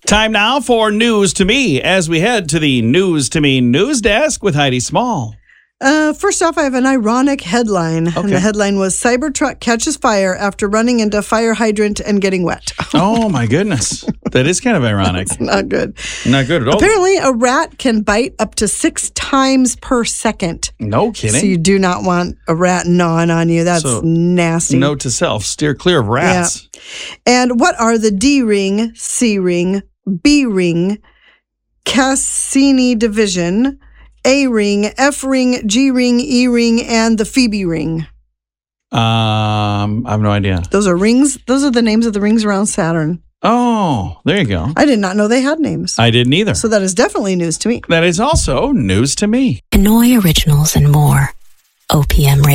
Time now for News to Me as we head to the News to Me news desk with Heidi Small. First off, I have an ironic headline. Okay. And the headline was Cybertruck catches fire after running into fire hydrant and getting wet. Oh, my goodness. That is kind of ironic. It's not good. Not good at all. Apparently, a rat can bite up to 6 times per second. No kidding. So you do not want a rat gnawing on you. That's nasty. Note to self, steer clear of rats. Yeah. And what are the D ring, C ring, B ring, Cassini division, A ring, F ring, G ring, E ring, and the Phoebe ring? I have no idea. Those are rings. Those are the names of the rings around Saturn. Oh, there you go. I did not know they had names. I didn't either. So that is definitely news to me. That is also news to me. Hanoi Originals and more. OPM Radio.